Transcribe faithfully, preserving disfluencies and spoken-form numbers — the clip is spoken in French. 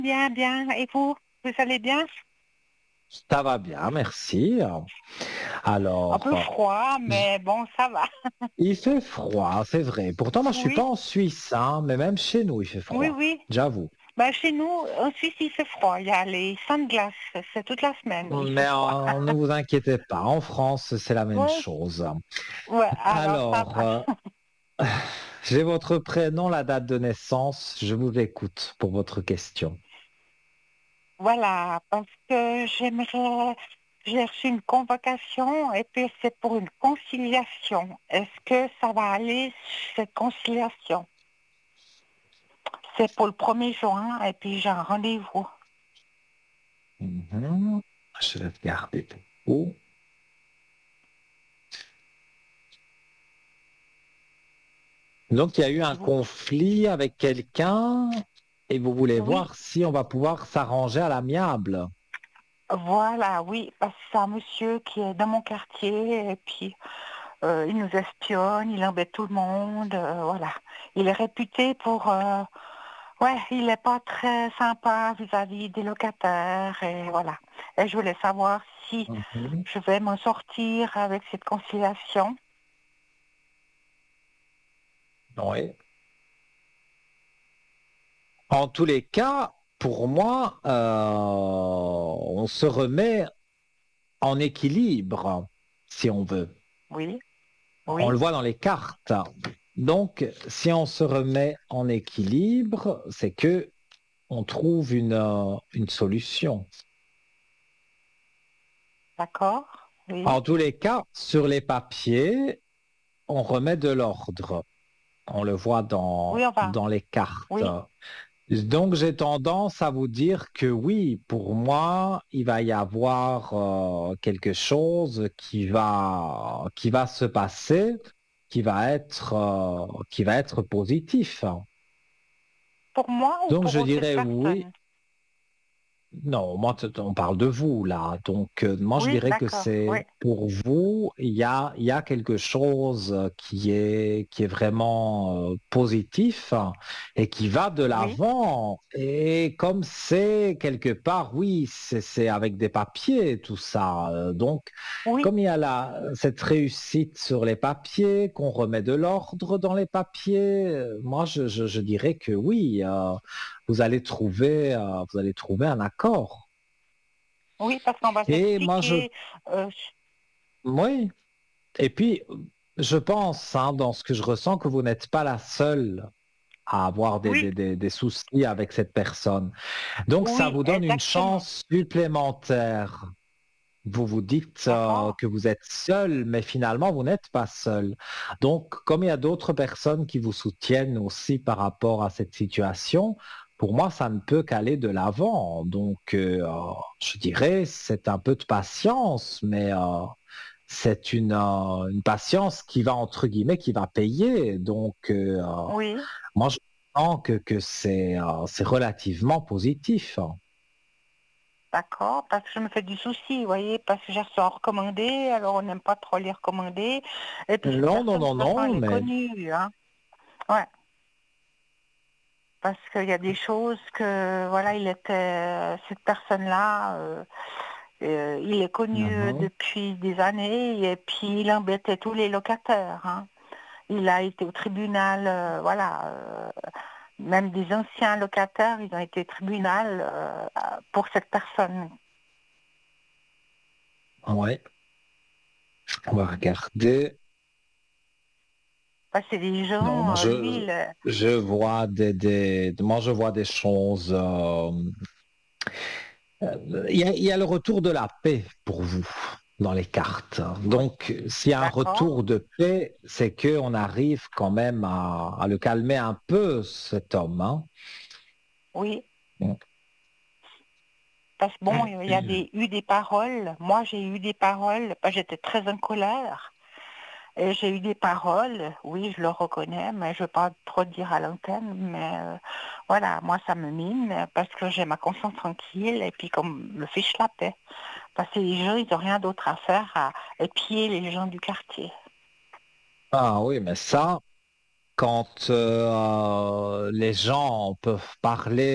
Bien, bien. Et vous, vous allez bien? Ça va bien, merci. Un peu Alors, froid, j- mais bon, ça va. il fait froid, c'est vrai. Pourtant, moi, je suis pas Oui, en Suisse, hein, mais même chez nous, il fait oui, froid. oui. J'avoue. Ben, chez nous, en Suisse, il fait froid. Il y a les de glace. C'est toute la semaine. Il fait Mais froid. euh, ne vous inquiétez pas, en France, c'est la même Oui, chose. ouais, alors ça Alors, va. euh, j'ai votre prénom, la date de naissance. Je vous écoute pour votre question. Voilà, parce que j'aimerais, j'ai reçu une convocation et puis c'est pour une conciliation. Est-ce que ça va aller, cette conciliation? C'est pour le premier juin et puis j'ai un rendez-vous. Mhm. Je vais regarder pour vous. Donc, il y a eu un Si vous... conflit avec quelqu'un et vous voulez Oui, voir si on va pouvoir s'arranger à l'amiable. voilà, oui, parce que c'est un monsieur qui est dans mon quartier et puis euh, il nous espionne, il embête tout le monde, euh, voilà. Il est réputé pour, euh, ouais, il n'est pas très sympa vis-à-vis des locataires et voilà. Et je voulais savoir si Mhm. je vais m'en sortir avec cette conciliation. Oui. En tous les cas, pour moi, euh, on se remet en équilibre, si on veut. Oui, On le oui, voit dans les cartes. Donc, si on se remet en équilibre, c'est que on trouve une, euh, une solution. d'accord, oui, En tous les cas, sur les papiers, on remet de l'ordre. On le voit dans, oui, enfin, dans les cartes. oui, Donc, j'ai tendance à vous dire que oui, pour moi, il va y avoir euh, quelque chose qui va, qui va se passer, qui va être, euh, qui va être positif. pour moi ou Donc, je pour cette dirais oui. personne? Non, moi, t- on parle de vous là. Donc, euh, moi, je Oui, dirais que d'accord, oui, c'est pour vous, il y a, il y a quelque chose euh, qui est, qui est vraiment euh, positif, hein, et qui va de oui, l'avant. Et comme c'est quelque part, oui, c'est c'est avec des papiers, tout ça. Euh, Donc, oui. comme il y a la, cette réussite sur les papiers, qu'on remet de l'ordre dans les papiers, euh, moi, je, je, je dirais que oui. euh, vous allez trouver, euh, vous allez trouver un accord. Oui, parce qu'on va Et moi, je, s'expliquer. euh, oui. Et puis, je pense, hein, dans ce que je ressens, que vous n'êtes pas la seule à avoir des, oui, des, des, des soucis avec cette personne. Donc, ça oui, vous donne une exactement. chance supplémentaire. Vous vous dites euh, D'accord. que vous êtes seul, mais finalement, vous n'êtes pas seul. Donc, comme il y a d'autres personnes qui vous soutiennent aussi par rapport à cette situation, pour moi, ça ne peut qu'aller de l'avant. Donc, euh, je dirais, c'est un peu de patience, mais euh, c'est une, euh, une patience qui va, entre guillemets, qui va payer. Donc, euh, Oui, moi, je sens que, que c'est euh, c'est relativement positif. d'accord. Parce que je me fais du souci, vous voyez, parce que j'ai reçu en recommandé, alors on n'aime pas trop les recommander. Et puis cette Non, non, personne, de non, toute façon, non, elle est mais connue, hein. Ouais. Parce qu'il y a des choses que, voilà, il était, cette personne-là, euh, euh, il est connu Mhm. depuis des années et puis il embêtait tous les locataires, hein. Il a été au tribunal, euh, voilà, euh, même des anciens locataires, ils ont été au tribunal euh, pour cette personne. Ouais, on va regarder. Parce que c'est des Non, moi gens, euh, lui, je, il, euh, je vois des, des, moi je vois des choses. euh, euh, Il y a, il y a le retour de la paix pour vous dans les cartes. Donc, s'il y a un d'accord, retour de paix, c'est que on arrive quand même à, à le calmer un peu, cet homme, hein. oui. Mm. Parce que bon, il y a des, eu des paroles. Moi, j'ai eu des paroles, parce que j'étais très en colère. Et j'ai eu des paroles, oui, je le reconnais, mais je ne veux pas trop dire à l'antenne, mais euh, voilà, moi ça me mine parce que j'ai ma conscience tranquille et puis comme le fiche la paix. Parce que les gens, ils n'ont rien d'autre à faire à épier les gens du quartier. Ah oui, mais ça, quand euh, les gens peuvent parler